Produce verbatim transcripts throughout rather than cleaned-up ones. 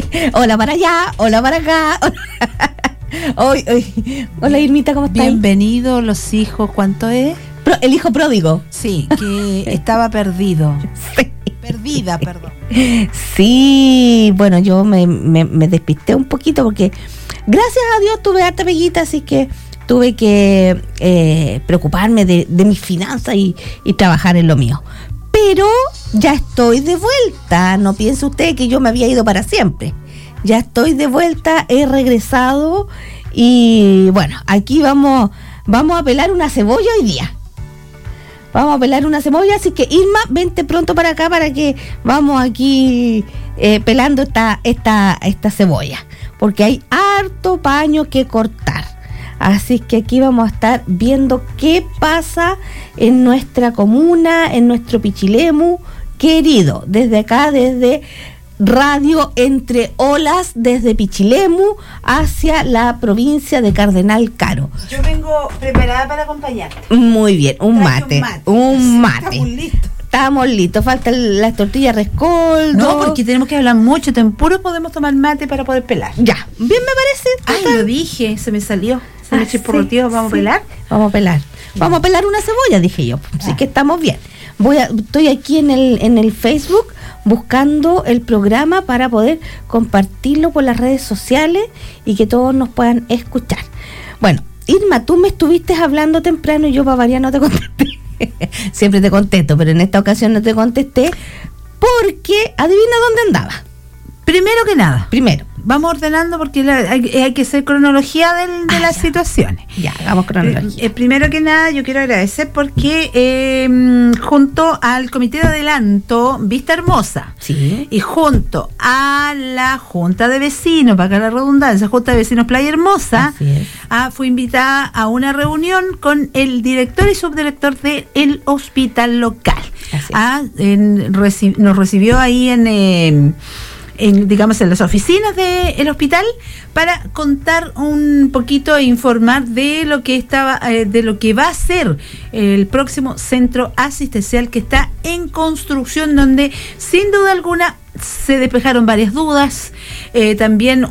Hola para allá, hola para acá. Hoy, hoy. Hola Irmita, ¿cómo estás? Bienvenidos los hijos, ¿cuánto es? Pro, el hijo pródigo. Sí, que estaba perdido. Sí. Perdida, perdón. Sí, bueno, yo me, me, me despisté un poquito porque gracias a Dios tuve harta peguita, así que tuve que eh, preocuparme de, de mis finanzas y, y trabajar en lo mío. Pero ya estoy de vuelta, no piense usted que yo me había ido para siempre. Ya estoy de vuelta, he regresado y bueno, aquí vamos, vamos a pelar una cebolla hoy día. Vamos a pelar una cebolla, así que Irma, vente pronto para acá para que vamos aquí eh, pelando esta, esta, esta cebolla, porque hay harto paño que cortar. Así que aquí vamos a estar viendo qué pasa en nuestra comuna, en nuestro Pichilemu querido, desde acá, desde Radio Entre Olas, desde Pichilemu hacia la provincia de Cardenal Caro. Yo vengo preparada para acompañarte. Muy bien, un mate, un mate. Un mate. Estamos listos. Estamos listos, faltan las tortillas rescoldo. No, porque tenemos que hablar mucho, en puro podemos tomar mate para poder pelar. Ya, bien me parece. Ay, lo dije, se me salió, se me ah, chisporroteó, sí, ¿vamos sí. a pelar? Vamos a pelar. Vamos a pelar una cebolla, dije yo. Así ah. que estamos bien. Voy a, estoy aquí en el, en el Facebook buscando el programa para poder compartirlo por las redes sociales y que todos nos puedan escuchar. Bueno, Irma, tú me estuviste hablando temprano y yo para variar no te contesté. Siempre te contesto, pero en esta ocasión no te contesté porque adivina dónde andaba. Primero que nada, primero vamos ordenando porque la, hay, hay que hacer cronología del, de ah, las ya. situaciones. Ya, hagamos cronología. Eh, eh, primero que nada, yo quiero agradecer porque eh, junto al Comité de Adelanto Vista Hermosa, sí, y junto a la Junta de Vecinos, para acá la redundancia, Junta de Vecinos Playa Hermosa, ah, fui invitada a una reunión con el director y subdirector del hospital local. Ah, en, reci- nos recibió ahí en... Eh, En, digamos, en las oficinas del hospital para contar un poquito e informar de lo que estaba, eh, de lo que va a ser el próximo centro asistencial que está en construcción, donde sin duda alguna se despejaron varias dudas. Eh, también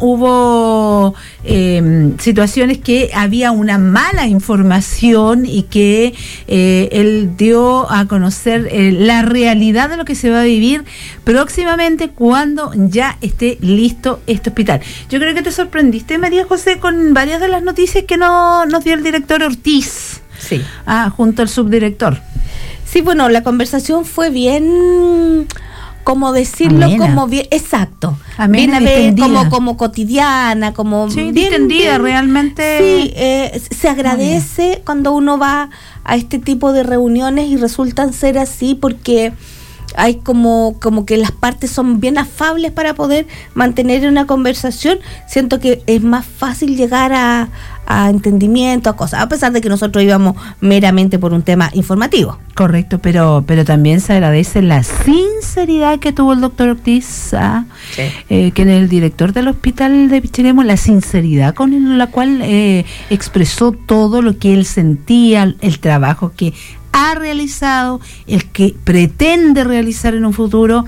hubo eh, situaciones que había una mala información y que eh, él dio a conocer eh, la realidad de lo que se va a vivir próximamente cuando ya esté listo este hospital. Yo creo que te sorprendiste, María José, con varias de las noticias que no, nos dio el director Ortiz, sí, ah, junto al subdirector. Sí, bueno, la conversación fue bien... como decirlo, amena. Como bien, exacto, amena, bien a ver, como, como cotidiana, como sí, bien distendida, realmente. Sí, eh, se agradece cuando uno va a este tipo de reuniones y resultan ser así porque hay como, como que las partes son bien afables para poder mantener una conversación. Siento que es más fácil llegar a, a entendimiento, a cosas, a pesar de que nosotros íbamos meramente por un tema informativo. Correcto, pero pero también se agradece la sinceridad que tuvo el doctor Ortiz, ¿ah? Sí. eh, que es el director del hospital de Pichilemu, la sinceridad con la cual eh, expresó todo lo que él sentía, el trabajo que ha realizado, el que pretende realizar en un futuro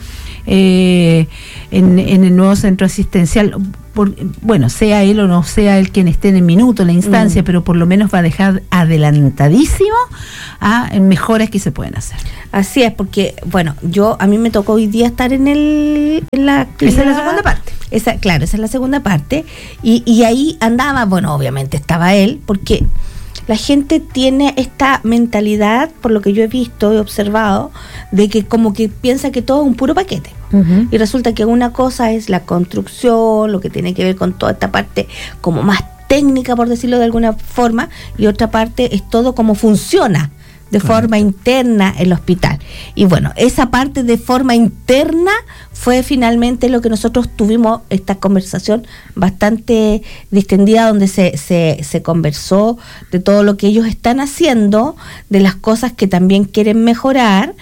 eh, en, en el nuevo centro asistencial. Por, bueno, sea él o no sea él quien esté en el minuto, en la instancia, mm. pero por lo menos va a dejar adelantadísimo a mejoras que se pueden hacer. Así es, porque, bueno, yo a mí me tocó hoy día estar en el en la esa es la segunda parte. Esa, claro, esa es la segunda parte. Y, y ahí andaba, bueno, obviamente estaba él, porque la gente tiene esta mentalidad, por lo que yo he visto y observado, de que como que piensa que todo es un puro paquete. Uh-huh. Y resulta que una cosa es la construcción, lo que tiene que ver con toda esta parte como más técnica, por decirlo de alguna forma, y otra parte es todo cómo funciona de Correcto. Forma interna el hospital. Y bueno, esa parte de forma interna fue finalmente lo que nosotros tuvimos esta conversación bastante distendida, donde se, se, se conversó de todo lo que ellos están haciendo, de las cosas que también quieren mejorar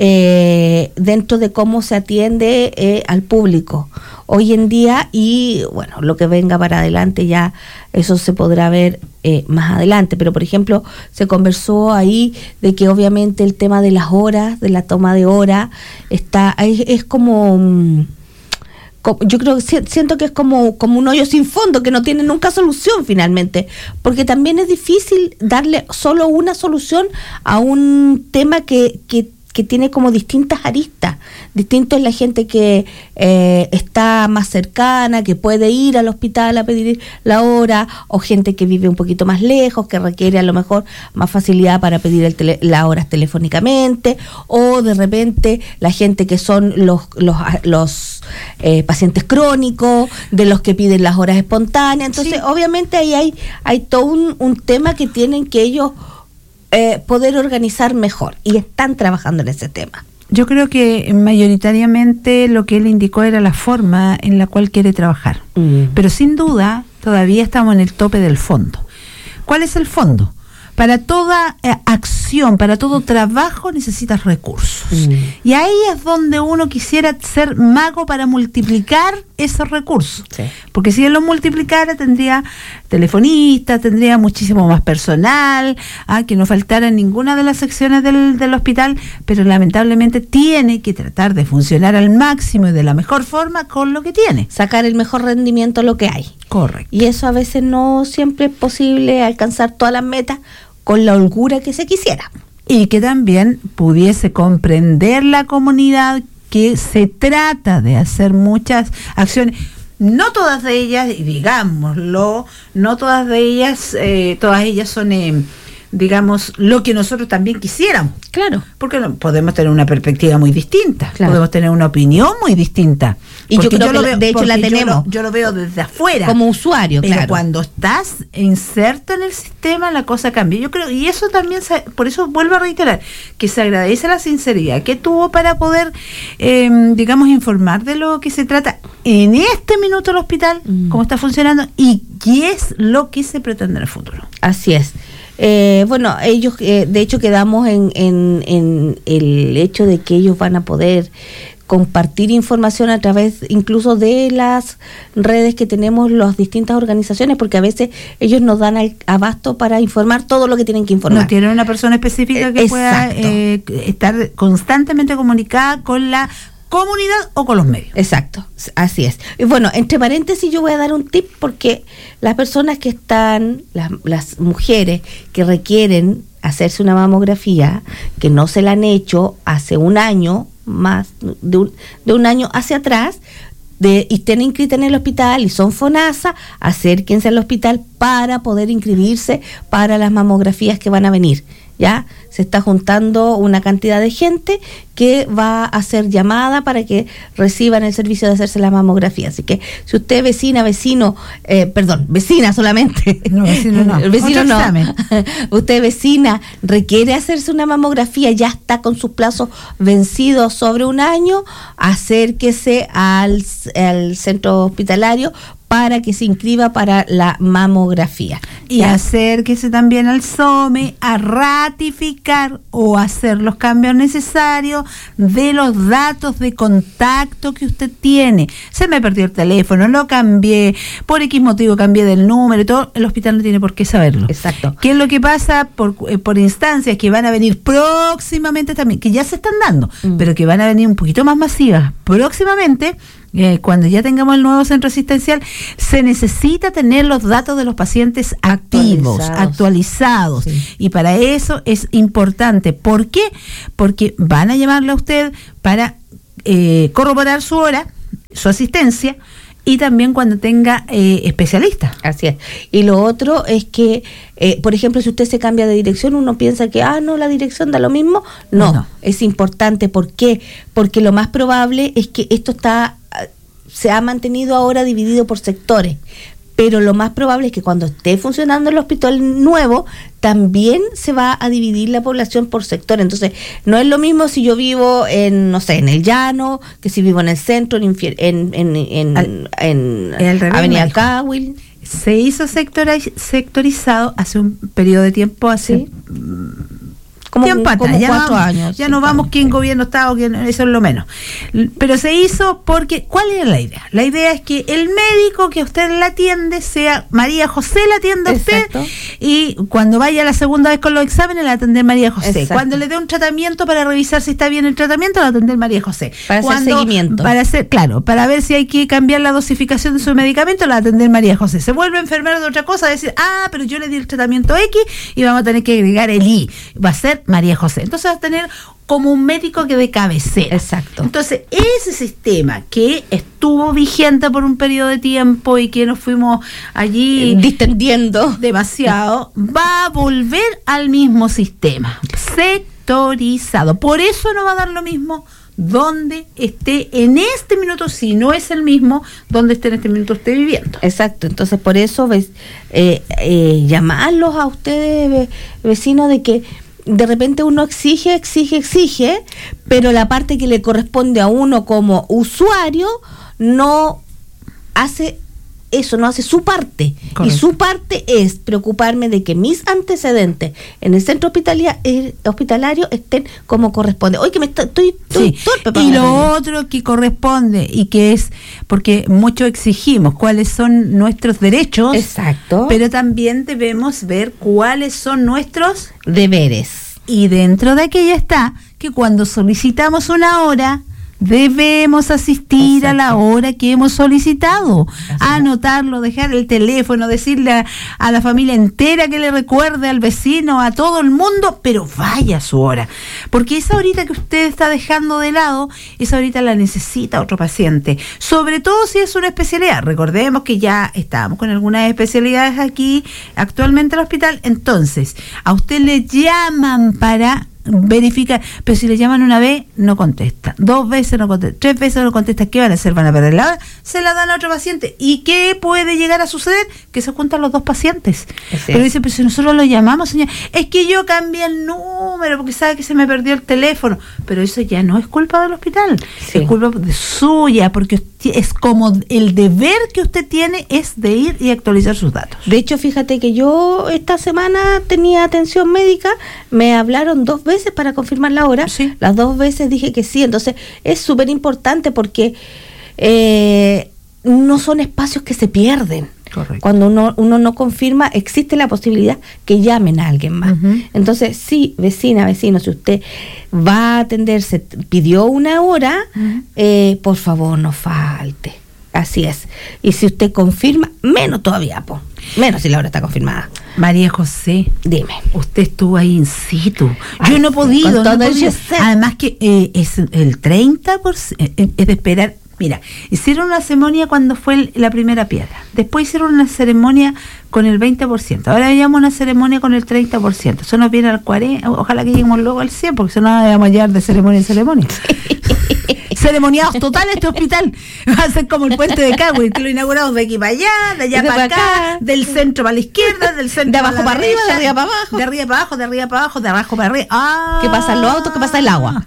eh, dentro de cómo se atiende eh, al público hoy en día, y bueno, lo que venga para adelante ya eso se podrá ver eh, más adelante. Pero por ejemplo, se conversó ahí de que obviamente el tema de las horas, de la toma de horas, está es, es como yo creo que siento que es como, como un hoyo sin fondo, que no tiene nunca solución finalmente, porque también es difícil darle solo una solución a un tema que, que que tiene como distintas aristas. Distinto es la gente que eh, está más cercana, que puede ir al hospital a pedir la hora, o gente que vive un poquito más lejos, que requiere a lo mejor más facilidad para pedir el tele, las horas telefónicamente, o de repente la gente que son los los, los eh, pacientes crónicos, de los que piden las horas espontáneas. Entonces, sí, obviamente ahí hay, hay todo un, un tema que tienen que ellos Eh, poder organizar mejor, y están trabajando en ese tema. Yo creo que mayoritariamente lo que él indicó era la forma en la cual quiere trabajar, mm. pero sin duda todavía estamos en el tope del fondo. ¿Cuál es el fondo? Para toda eh, acción, para todo trabajo necesitas recursos. Mm. Y ahí es donde uno quisiera ser mago para multiplicar esos recursos. Sí. Porque si él los multiplicara, tendría telefonistas, tendría muchísimo más personal, ah, que no faltara en ninguna de las secciones del, del hospital, pero lamentablemente tiene que tratar de funcionar al máximo y de la mejor forma con lo que tiene. Sacar el mejor rendimiento a lo que hay. Correcto. Y eso a veces no siempre es posible alcanzar todas las metas con la holgura que se quisiera. Y que también pudiese comprender la comunidad que se trata de hacer muchas acciones, no todas de ellas, digámoslo, no todas de ellas, eh, todas ellas son, eh, digamos, lo que nosotros también quisiéramos. Claro. Porque no, podemos tener una perspectiva muy distinta, claro, podemos tener una opinión muy distinta. Y yo creo yo que lo veo, de hecho la tenemos. Yo lo, yo lo veo desde afuera. Como usuario, pero claro. cuando estás inserto en el sistema, la cosa cambia. Yo creo, y eso también, se, por eso vuelvo a reiterar, que se agradece la sinceridad que tuvo para poder, eh, digamos, informar de lo que se trata en este minuto el hospital, mm. cómo está funcionando y qué es lo que se pretende en el futuro. Así es. Eh, bueno, ellos, eh, de hecho, quedamos en, en, en el hecho de que ellos van a poder compartir información a través incluso de las redes que tenemos las distintas organizaciones, porque a veces ellos nos dan al abasto para informar todo lo que tienen que informar. No tienen una persona específica que eh, pueda eh, estar constantemente comunicada con la comunidad o con los medios. Exacto, así es. Y bueno, entre paréntesis yo voy a dar un tip, porque las personas que están, las, las mujeres que requieren hacerse una mamografía, que no se la han hecho hace un año, más de un, de un año hacia atrás, de, y estén inscritas en el hospital y son FONASA, acérquense al hospital para poder inscribirse para las mamografías que van a venir. Ya se está juntando una cantidad de gente que va a ser llamada para que reciban el servicio de hacerse la mamografía. Así que si usted vecina, vecino, eh, perdón, vecina solamente, no, vecino no, el vecino no, usted vecina requiere hacerse una mamografía, ya está con sus plazos vencidos sobre un año, acérquese al, al centro hospitalario para que se inscriba para la mamografía. Y ¿ya? Acérquese también al SOME a ratificar o hacer los cambios necesarios de los datos de contacto que usted tiene. Se me perdió el teléfono, lo cambié, por X motivo cambié del número y todo, el hospital no tiene por qué saberlo. Exacto. ¿Qué es lo que pasa? Por, eh, por instancias que van a venir próximamente también, que ya se están dando, mm. pero que van a venir un poquito más masivas próximamente. Eh, cuando ya tengamos el nuevo centro asistencial, se necesita tener los datos de los pacientes activos, actualizados, actualizados. Sí. Y para eso es importante. ¿Por qué? Porque van a llamarle a usted para eh, corroborar su hora, su asistencia, y también cuando tenga eh, especialistas. Así es. Y lo otro es que, eh, por ejemplo, si usted se cambia de dirección, uno piensa que, ah, no, la dirección da lo mismo. No, no. Es importante. ¿Por qué? Porque lo más probable es que esto está se ha mantenido ahora dividido por sectores, pero lo más probable es que cuando esté funcionando el hospital nuevo, también se va a dividir la población por sectores. Entonces, no es lo mismo si yo vivo en, no sé, en el llano, que si vivo en el centro, en en, en, en, Al, en, en Avenida Cahuil. Se hizo sectoriz, sectorizado hace un periodo de tiempo, hace... ¿Sí? Como, tiempo atrás, como ya cuatro no, años. Ya no vamos años. quién gobierno está o quién, eso es lo menos. Pero se hizo porque, ¿cuál era la idea? La idea es que el médico que usted la atiende sea María José, la atienda a usted, Exacto. y cuando vaya la segunda vez con los exámenes la atender María José. Exacto. Cuando le dé un tratamiento para revisar si está bien el tratamiento, la atender María José. Para Cuando, hacer seguimiento. Para hacer, claro, para ver si hay que cambiar la dosificación de su medicamento, la atender María José. Se vuelve enfermero de otra cosa, decir, ah, pero yo le di el tratamiento X y vamos a tener que agregar el Y. Va a ser María José. Entonces va a tener como un médico que de cabecera. Exacto. Entonces, ese sistema que estuvo vigente por un periodo de tiempo y que nos fuimos allí distendiendo demasiado, va a volver al mismo sistema, sectorizado. Por eso no va a dar lo mismo donde esté en este minuto, si no es el mismo, donde esté en este minuto esté viviendo. Exacto, entonces por eso ves, eh, eh, llamarlos a ustedes, ve, vecinos, de que de repente uno exige, exige, exige, pero la parte que le corresponde a uno como usuario no hace eso, no hace su parte. Correcto. Y su parte es preocuparme de que mis antecedentes en el centro hospitalario, eh, hospitalario estén como corresponde. Oye, que me estoy, estoy, estoy sí. torpe. Y lo otro que corresponde, y que es, porque mucho exigimos cuáles son nuestros derechos. Exacto. Pero también debemos ver cuáles son nuestros deberes. Y dentro de aquella está que cuando solicitamos una hora, debemos asistir Exacto. a la hora que hemos solicitado, Así anotarlo, dejar el teléfono, decirle a, a la familia entera que le recuerde, al vecino, a todo el mundo, pero vaya a su hora, porque esa horita que usted está dejando de lado, esa horita la necesita otro paciente, sobre todo si es una especialidad. Recordemos que ya estamos con algunas especialidades aquí actualmente en el hospital, entonces a usted le llaman para verifica, pero si le llaman una vez no contesta, dos veces no contesta, tres veces no contesta, ¿qué van a hacer? ¿Van a perder la hora? Se la dan a otro paciente. ¿Y qué puede llegar a suceder? Que se juntan los dos pacientes. Sí. Pero dice, pero si nosotros lo llamamos, señor, es que yo cambié el número porque sabe que se me perdió el teléfono. Pero eso ya no es culpa del hospital, sí. es culpa de suya, porque es como el deber que usted tiene es de ir y actualizar sus datos. De hecho, fíjate que yo esta semana tenía atención médica, me hablaron dos veces para confirmar la hora, sí. las dos veces dije que sí, entonces es súper importante porque eh, no son espacios que se pierden. Correcto. Cuando uno, uno no confirma, existe la posibilidad que llamen a alguien más. Uh-huh. Entonces, sí, vecina, vecino, si usted va a atenderse, pidió una hora, uh-huh. eh, por favor, no falte. Así es. Y si usted confirma, menos todavía, po. Menos si la hora está confirmada. María José, dime. Usted estuvo ahí in situ. Ay, yo no he podido. No he podido. Además que eh, es el treinta por ciento, eh, es de esperar. Mira, hicieron una ceremonia cuando fue el, la primera piedra. Después hicieron una ceremonia con el veinte por ciento. Ahora llevamos una ceremonia con el treinta por ciento. Eso nos viene al cuarenta por ciento. Ojalá que lleguemos luego al cien por ciento, porque si no vamos a llevar de ceremonia en ceremonia. Ceremoniados totales este hospital. Va a ser como el puente de Cagüe, que lo inauguramos de aquí para allá, de allá para acá, acá, del centro para la izquierda, del centro de abajo para, para arriba, de arriba para abajo. De arriba para abajo, de arriba para abajo, de abajo para arriba. ¡Ah! ¿Qué pasa en los autos? ¿Qué pasa en el agua?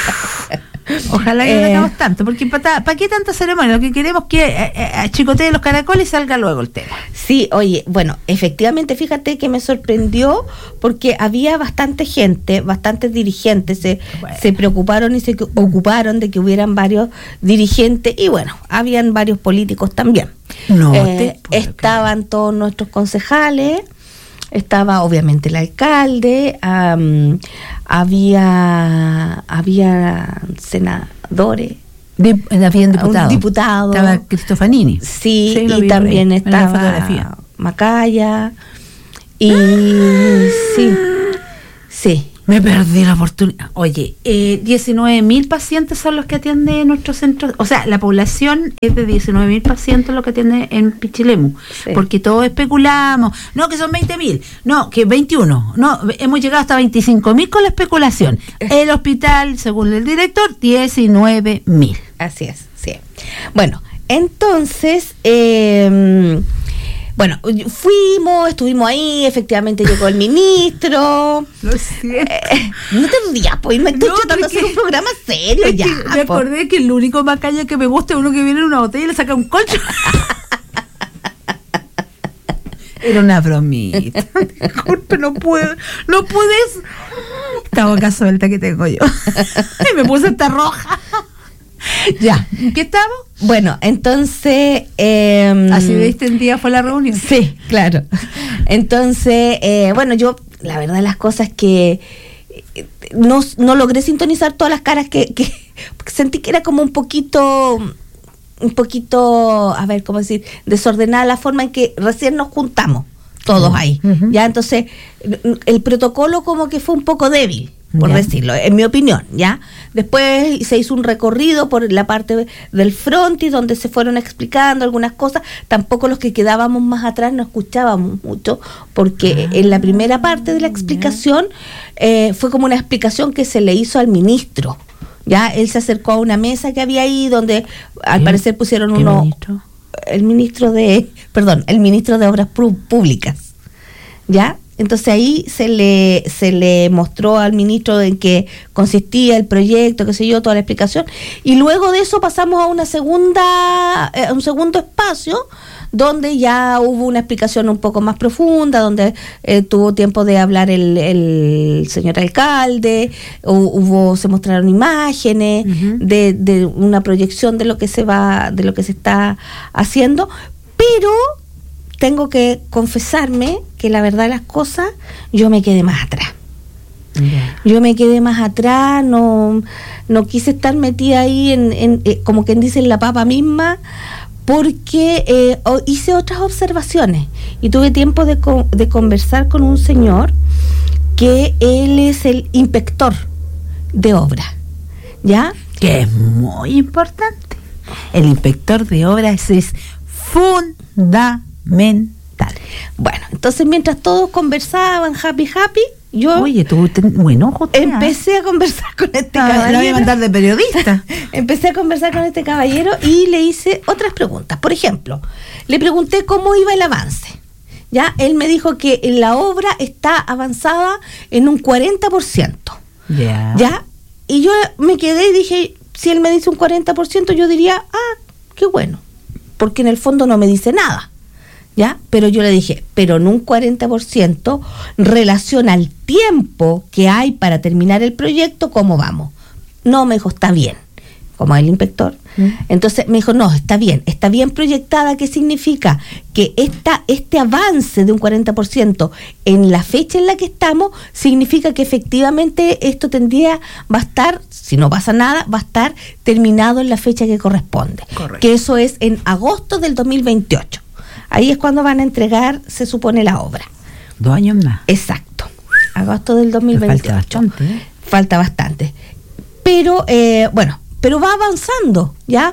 Ojalá que eh, no tengamos tanto, porque ¿para pa qué tanta ceremonia? Lo que queremos es que eh, eh, chicotee los caracoles y salga luego el tema. Sí, oye, bueno, efectivamente, fíjate que me sorprendió porque había bastante gente, bastantes dirigentes, se, bueno. se preocuparon y se ocuparon de que hubieran varios dirigentes y bueno, habían varios políticos también. No, eh, estaban todos nuestros concejales. Estaba obviamente el alcalde, um, había había senadores, de, había un diputado, un diputado, estaba Cristofanini, sí, sí y también estaba Macaya y sí, sí. Me perdí la oportunidad. Oye, eh, diecinueve mil pacientes son los que atiende nuestro centro. O sea, la población es de diecinueve mil pacientes lo que atiende en Pichilemu. Sí. Porque todos especulamos. No, que son veinte mil. No, que veintiuno. No, hemos llegado hasta veinticinco mil con la especulación. El hospital, según el director, diecinueve mil. Así es, sí. Bueno, entonces... Eh, Bueno, fuimos, estuvimos ahí, efectivamente llegó el ministro. Lo siento. Eh, no te rías, pues, me estoy no, tratando de hacer un programa serio ya. Me po. acordé que el único macaya que me gusta es uno que viene en una botella y le saca un colcho. Era una bromita. Disculpe, no puedo, no puedes. esta boca suelta que tengo yo. Y me puse esta roja. Ya, ¿en qué estamos? Bueno, entonces... Eh, así de distendida fue la reunión. Sí, claro. Entonces, eh, bueno, yo, la verdad de las cosas que no, no logré sintonizar todas las caras que, que... Sentí que era como un poquito... Un poquito, a ver, ¿cómo decir? Desordenada la forma en que recién nos juntamos todos ahí. Uh-huh. Ya, entonces, el protocolo como que fue un poco débil, por ya. decirlo, en mi opinión, ¿ya? Después se hizo un recorrido por la parte del frontis donde se fueron explicando algunas cosas. Tampoco los que quedábamos más atrás no escuchábamos mucho, porque ah, en la primera parte de la explicación eh, fue como una explicación que se le hizo al ministro. Ya, él se acercó a una mesa que había ahí donde al parecer pusieron uno... Ministro? El ministro de... Perdón, el ministro de Obras Públicas. ¿Ya? Entonces ahí se le se le mostró al ministro en qué consistía el proyecto, qué sé yo, toda la explicación. Y luego de eso pasamos a una segunda, a un segundo espacio donde ya hubo una explicación un poco más profunda, donde eh, tuvo tiempo de hablar el, el señor alcalde, hubo se mostraron imágenes uh-huh. de, de una proyección de lo que se va, de lo que se está haciendo, pero tengo que confesarme que la verdad de las cosas, yo me quedé más atrás. Yeah. Yo me quedé más atrás, no, no quise estar metida ahí en, en eh, como quien dice en la papa misma, porque eh, hice otras observaciones y tuve tiempo de, co- de conversar con un señor que él es el inspector de obra, ¿ya? Que es muy importante. El inspector de obras es fundamental. Bueno, entonces mientras todos conversaban happy happy, yo Oye, tú ten, bueno, José, empecé a conversar con este no, caballero. La voy a mandar de periodista. Empecé a conversar con este caballero y le hice otras preguntas. Por ejemplo, le pregunté cómo iba el avance. Ya, él me dijo que la obra está avanzada en un cuarenta por ciento. Yeah. Ya, y yo me quedé y dije, si él me dice un cuarenta por ciento, yo diría, ah, qué bueno, porque en el fondo no me dice nada. ¿Ya? Pero yo le dije, pero en un cuarenta por ciento relación al tiempo que hay para terminar el proyecto, ¿cómo vamos? No, me dijo, está bien, como el inspector. ¿Mm? Entonces me dijo, no, está bien, está bien proyectada. ¿Qué significa? Que esta, este avance de un cuarenta por ciento en la fecha en la que estamos, significa que efectivamente esto tendría, va a estar, si no pasa nada, va a estar terminado en la fecha que corresponde. Correcto. Que eso es en agosto del dos mil veintiocho. Ahí es cuando van a entregar, se supone, la obra. Dos años más. Exacto. Agosto del dos mil veintiocho. Falta bastante. ¿eh? Falta bastante. Pero, eh, bueno, pero va avanzando, ¿ya?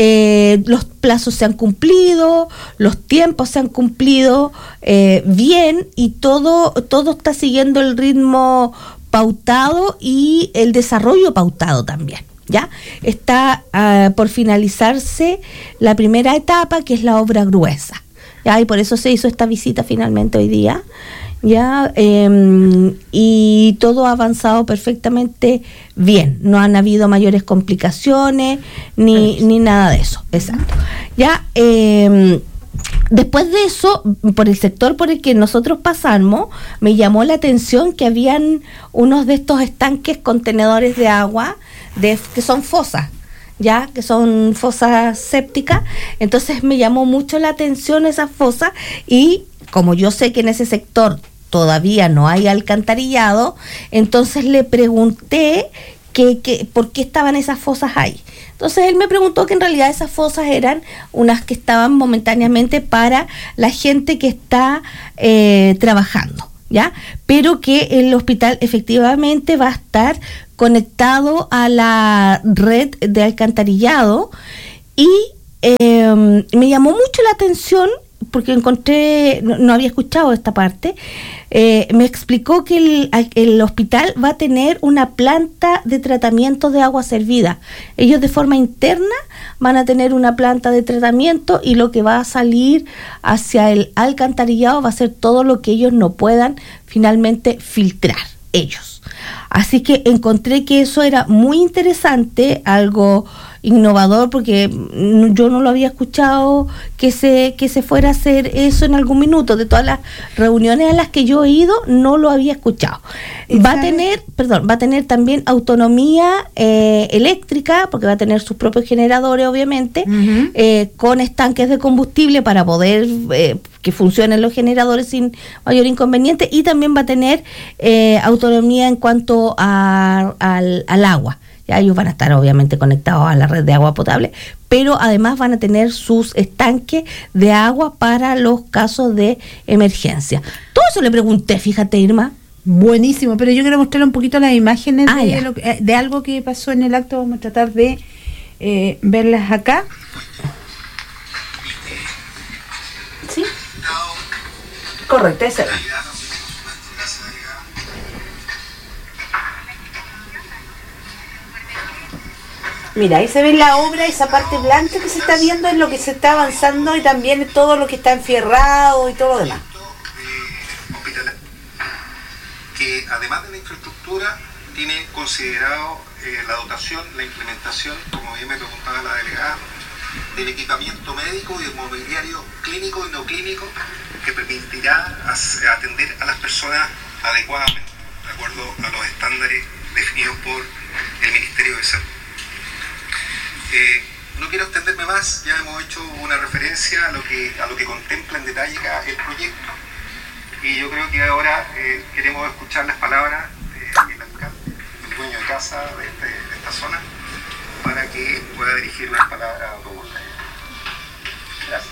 Eh, los plazos se han cumplido, los tiempos se han cumplido eh, bien y todo, todo está siguiendo el ritmo pautado y el desarrollo pautado también. ¿Ya? Está uh, por finalizarse la primera etapa, que es la obra gruesa. ¿Ya? Y por eso se hizo esta visita finalmente hoy día. ¿Ya? Eh, y todo ha avanzado perfectamente bien. No han habido mayores complicaciones ni, ni nada de eso. Exacto. ¿Ya? Eh, Después de eso, por el sector por el que nosotros pasamos, me llamó la atención que habían unos de estos estanques contenedores de agua de, que son fosas, ya que son fosas sépticas. Entonces me llamó mucho la atención esas fosas y como yo sé que en ese sector todavía no hay alcantarillado, entonces le pregunté que, que por qué estaban esas fosas ahí. Entonces él me preguntó que en realidad esas fosas eran unas que estaban momentáneamente para la gente que está eh, trabajando, ¿ya? Pero que el hospital efectivamente va a estar conectado a la red de alcantarillado y eh, me llamó mucho la atención porque encontré, no, no había escuchado esta parte. Eh, me explicó que el, el hospital va a tener una planta de tratamiento de agua servida. Ellos de forma interna van a tener una planta de tratamiento y lo que va a salir hacia el alcantarillado va a ser todo lo que ellos no puedan finalmente filtrar, ellos. Así que encontré que eso era muy interesante, algo innovador, porque yo no lo había escuchado que se que se fuera a hacer eso en algún minuto. De todas las reuniones a las que yo he ido, no lo había escuchado. Va a tener, perdón, va a tener también autonomía eh, eléctrica, porque va a tener sus propios generadores, obviamente, uh-huh. eh, con estanques de combustible para poder eh, que funcionen los generadores sin mayor inconveniente, y también va a tener eh, autonomía en cuanto a, al, al agua. Ya ellos van a estar obviamente conectados a la red de agua potable, pero además van a tener sus estanques de agua para los casos de emergencia. Todo eso le pregunté, fíjate, Irma. Buenísimo, pero yo quiero mostrarle un poquito las imágenes ah, de, lo, de algo que pasó en el acto. Vamos a tratar de eh, verlas acá. ¿Sí? Correcto, ese. Mira, ahí se ve la obra, esa parte blanca que se está viendo es lo que se está avanzando, y también todo lo que está enfierrado y todo lo demás. Que además de la infraestructura tiene considerado eh, la dotación, la implementación, como bien me preguntaba la delegada, del equipamiento médico y el mobiliario clínico y no clínico que permitirá atender a las personas adecuadamente, de acuerdo a los estándares definidos por el Ministerio de Salud. Eh, no quiero extenderme más, ya hemos hecho una referencia a lo que, a lo que contempla en detalle el proyecto, y yo creo que ahora eh, queremos escuchar las palabras del alcalde, el dueño de casa de, este, de esta zona, para que pueda dirigir las palabras a todos ustedes. Gracias.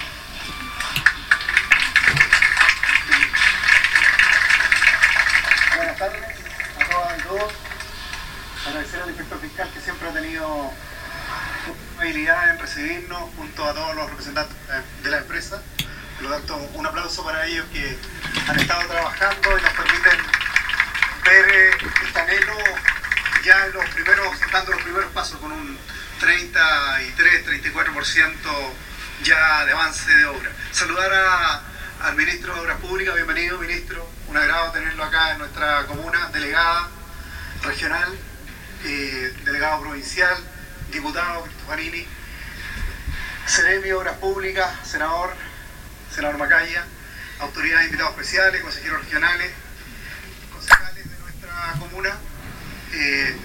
Buenas tardes a todas y todos. Agradecer al inspector fiscal, que siempre ha tenido habilidad en recibirnos junto a todos los representantes de la empresa. Por lo tanto, un aplauso para ellos que han estado trabajando y nos permiten ver eh, este anhelo ya en los primeros, dando los primeros pasos con un treinta y tres, treinta y cuatro por ciento ya de avance de obra. Saludar a, al ministro de Obras Públicas. Bienvenido, ministro. Un agrado tenerlo acá en nuestra comuna, delegada regional, eh, delegado provincial, diputado Cristofanini, Seremi de Obras Públicas, senador, senador Macaya, autoridades, invitados especiales, consejeros regionales, concejales de nuestra comuna. Eh,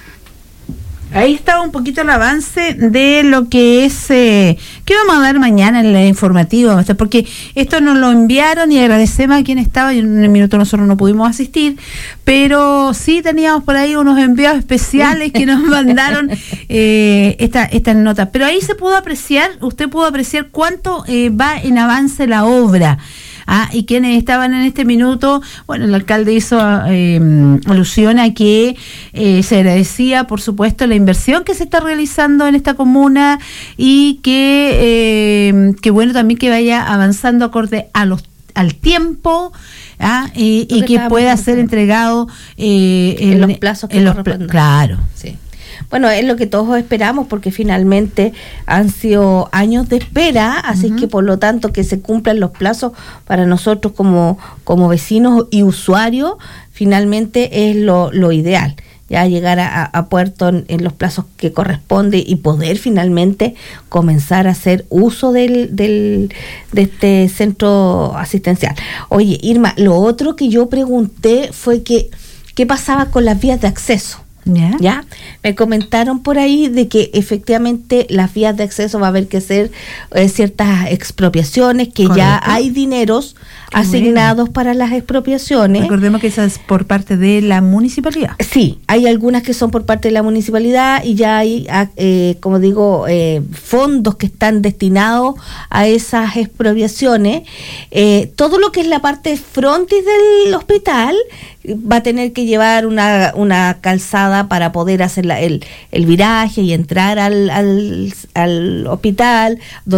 Ahí está un poquito el avance de lo que es, eh, que vamos a dar mañana en la informativa, porque esto nos lo enviaron y agradecemos a quien estaba, y en un minuto nosotros no pudimos asistir, pero sí teníamos por ahí unos enviados especiales que nos mandaron eh, esta, estas notas, pero ahí se pudo apreciar, usted pudo apreciar cuánto eh, va en avance la obra. Ah, y quienes estaban en este minuto, bueno, el alcalde hizo eh, alusión a que eh, se agradecía, por supuesto, la inversión que se está realizando en esta comuna, y que, eh, que bueno, también que vaya avanzando acorde a los al tiempo, ¿ah? y, y que pueda ser entregado eh, en, en los plazos que en los pl- claro, sí. Bueno, es lo que todos esperamos, porque finalmente han sido años de espera, así uh-huh. que por lo tanto que se cumplan los plazos para nosotros como, como vecinos y usuarios, finalmente es lo, lo ideal, ya llegar a, a puerto en, en los plazos que corresponde, y poder finalmente comenzar a hacer uso del, del de este centro asistencial. Oye, Irma, lo otro que yo pregunté fue que ¿qué pasaba con las vías de acceso? ¿Ya? ¿Ya? Me comentaron por ahí de que efectivamente las vías de acceso va a haber que hacer eh, ciertas expropiaciones, que correcto. Ya hay dineros Qué asignados bueno. para las expropiaciones. Recordemos que eso es por parte de la municipalidad. Sí, hay algunas que son por parte de la municipalidad, y ya hay, eh, como digo, eh, fondos que están destinados a esas expropiaciones. Eh, todo lo que es la parte frontis del hospital va a tener que llevar una, una calzada para poder hacer la, el, el viraje y entrar al, al, al hospital, donde